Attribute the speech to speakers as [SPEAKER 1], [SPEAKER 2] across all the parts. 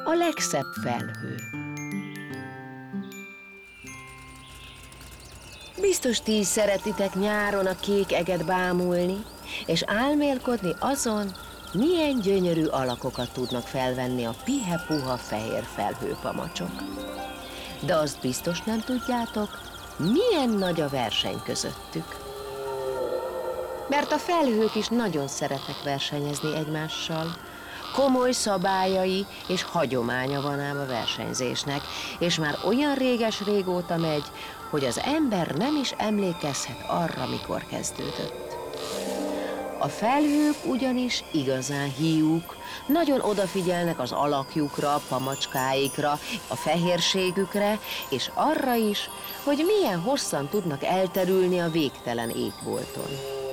[SPEAKER 1] a legszebb felhő. Biztos ti is szeretitek nyáron a kék eget bámulni, és álmélkodni azon, milyen gyönyörű alakokat tudnak felvenni a pihe-puha fehér felhőpamacsok. De azt biztos nem tudjátok, milyen nagy a verseny közöttük. Mert a felhők is nagyon szeretnek versenyezni egymással. Komoly szabályai és hagyománya van ám a versenyzésnek, és már olyan réges-régóta megy, hogy az ember nem is emlékezhet arra, mikor kezdődött. A felhők ugyanis igazán hiúk, nagyon odafigyelnek az alakjukra, pamacskáikra, a fehérségükre, és arra is, hogy milyen hosszan tudnak elterülni a végtelen égbolton.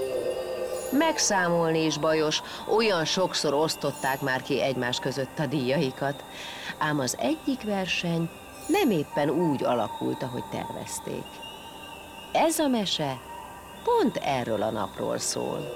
[SPEAKER 1] Megszámolni is bajos, olyan sokszor osztották már ki egymás között a díjaikat, ám az egyik verseny nem éppen úgy alakult, ahogy tervezték. Ez a mese pont erről a napról szól.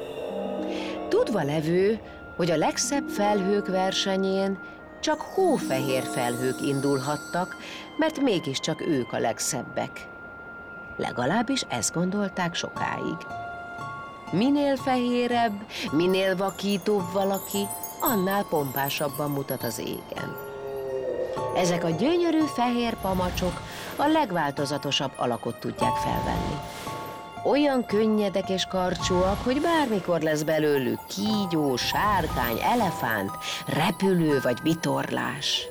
[SPEAKER 1] Tudva levő, hogy a legszebb felhők versenyén csak hófehér felhők indulhattak, mert mégiscsak ők a legszebbek. Legalábbis ezt gondolták sokáig. Minél fehérebb, minél vakítóbb valaki, annál pompásabban mutat az égen. Ezek a gyönyörű fehér pamacsok a legváltozatosabb alakot tudják felvenni. Olyan könnyedek és karcsúak, hogy bármikor lesz belőlük kígyó, sárkány, elefánt, repülő vagy vitorlás.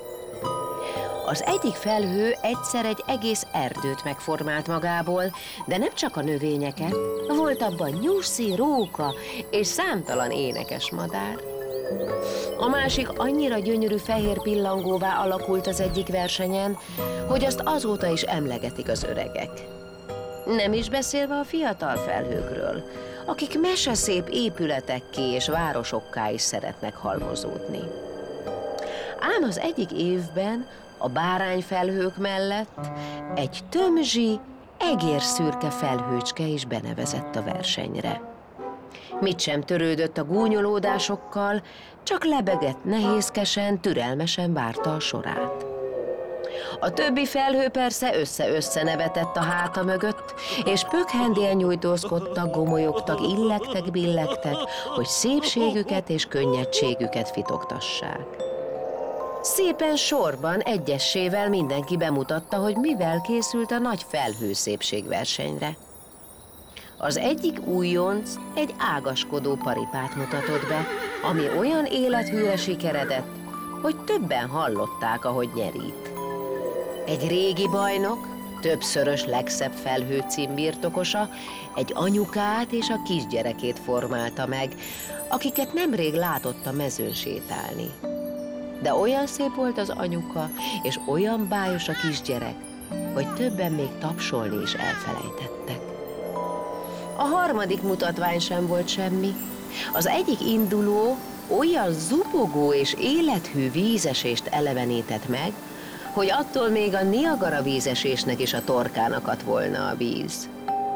[SPEAKER 1] Az egyik felhő egyszer egy egész erdőt megformált magából, de nem csak a növényeket, volt abban nyuszi, róka és számtalan énekes madár. A másik annyira gyönyörű fehér pillangóvá alakult az egyik versenyen, hogy azt azóta is emlegetik az öregek. Nem is beszélve a fiatal felhőkről, akik meseszép épületekké és városokká is szeretnek halmozódni. Ám az egyik évben a bárányfelhők mellett egy tömzsi, egérszürke felhőcske is benevezett a versenyre. Mit sem törődött a gúnyolódásokkal, csak lebegett nehézkesen, türelmesen várta a sorát. A többi felhő persze össze-össze nevetett a háta mögött, és pökhendél nyújtózkodtak, gomolyogtak, illegtek, billegtek, hogy szépségüket és könnyedségüket fitoktassák. Szépen sorban, egyessével mindenki bemutatta, hogy mivel készült a nagy felhőszépségversenyre. Az egyik újonc egy ágaskodó paripát mutatott be, ami olyan élethűre sikeredett, hogy többen hallották, ahogy nyerít. Egy régi bajnok, többszörös legszebb felhő cím birtokosa egy anyukát és a kisgyerekét formálta meg, akiket nemrég látott a mezőn sétálni. De olyan szép volt az anyuka, és olyan bájos a kisgyerek, hogy többen még tapsolni is elfelejtettek. A harmadik mutatvány sem volt semmi. Az egyik induló olyan zubogó és élethű vízesést elevenített meg, hogy attól még a Niagara vízesésnek is a torkán akadt volna a víz.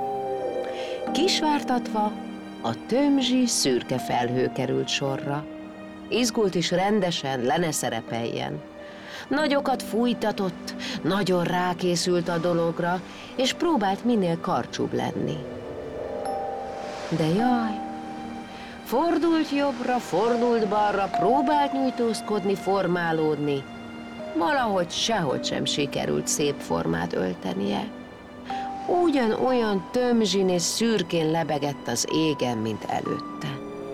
[SPEAKER 1] Kisvártatva a tömzsi, szürke felhő került sorra. Izgult is rendesen, le ne szerepeljen. Nagyokat fújtatott, nagyon rákészült a dologra, és próbált minél karcsúbb lenni. De jaj! Fordult jobbra, fordult balra, próbált nyújtózkodni, formálódni. Valahogy sehogy sem sikerült szép formát öltenie. Ugyanolyan tömzsin és szürkén lebegett az égen, mint előtte.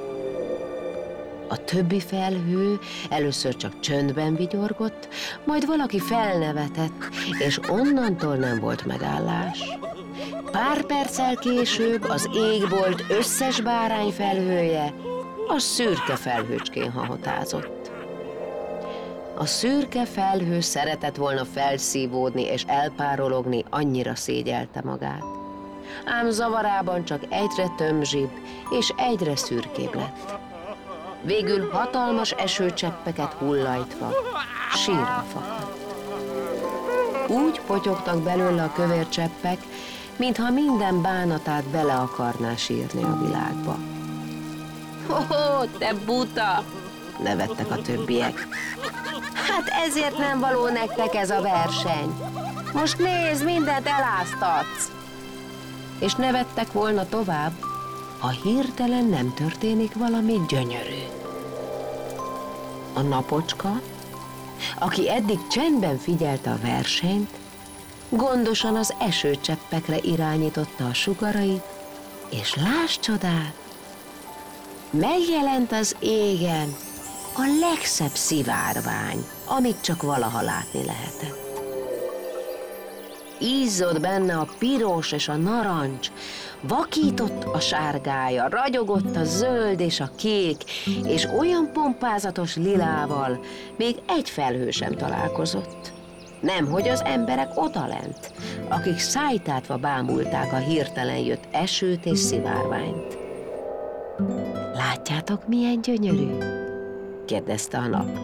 [SPEAKER 1] A többi felhő először csak csöndben vigyorgott, majd valaki felnevetett, és onnantól nem volt megállás. Pár perccel később az égbolt összes bárányfelhője a szürke felhőcskén hahotázott. A szürke felhő szeretett volna felszívódni és elpárologni, annyira szégyelte magát. Ám zavarában csak egyre tömzsibb és egyre szürkébb lett. Végül hatalmas esőcseppeket hullajtva, sírva fakadt. Úgy potyogtak belőle a kövér cseppek, mintha minden bánatát bele akarná sírni a világba. Ho, te buta! Nevettek a többiek. Hát ezért nem való nektek ez a verseny. Most nézd, mindent eláztatsz. És nevettek volna tovább, ha hirtelen nem történik valami gyönyörű. A napocska, aki eddig csendben figyelte a versenyt, gondosan az esőcseppekre irányította a sugarait, és láss csodát, megjelent az égen a legszebb szivárvány, amit csak valaha látni lehetett. Ízzott benne a piros és a narancs, vakított a sárgája, ragyogott a zöld és a kék, és olyan pompázatos lilával még egy felhő sem találkozott. Nemhogy az emberek odalent, akik szájtátva bámulták a hirtelen jött esőt és szivárványt. Látjátok, milyen gyönyörű? Kérdezte a nap.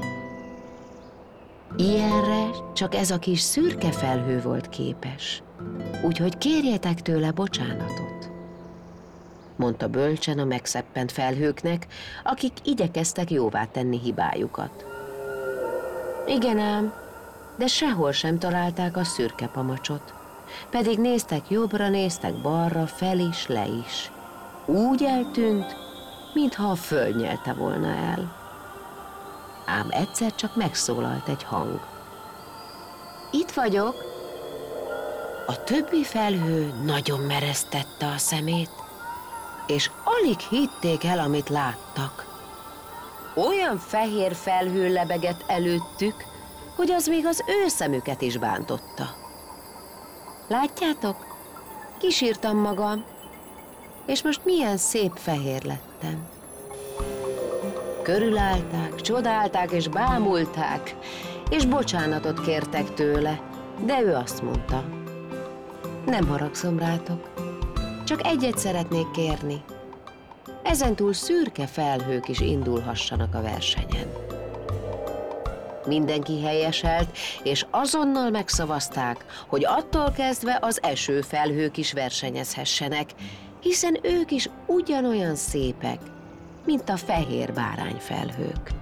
[SPEAKER 1] Ilyenre csak ez a kis szürke felhő volt képes, úgyhogy kérjetek tőle bocsánatot, mondta bölcsen a megszeppent felhőknek, akik igyekeztek jóvá tenni hibájukat. Igen ám, de sehol sem találták a szürke pamacsot, pedig néztek jobbra, néztek balra, fel is, le is. Úgy eltűnt, mintha a föld nyelte volna el. Ám egyszer csak megszólalt egy hang. Itt vagyok. A többi felhő nagyon meresztette a szemét, és alig hitték el, amit láttak. Olyan fehér felhő lebegett előttük, hogy az még az ő szemüket is bántotta. Látjátok? Kisírtam magam, és most milyen szép fehér lettem. Körülállták, csodálták és bámulták, és bocsánatot kértek tőle, de ő azt mondta: nem haragszom rátok, csak egyet szeretnék kérni. Ezentúl szürke felhők is indulhassanak a versenyen. Mindenki helyeselt, és azonnal megszavazták, hogy attól kezdve az esőfelhők is versenyezhessenek, hiszen ők is ugyanolyan szépek, mint a fehér bárányfelhők.